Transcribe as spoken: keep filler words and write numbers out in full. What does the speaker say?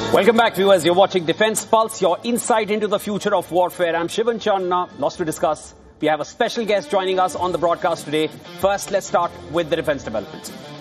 Welcome back, viewers. You're watching Defense Pulse, your insight into the future of warfare. I'm Shivan Chandna. Lots to discuss. We have a special guest joining us on the broadcast today. First, let's start with the defense developments.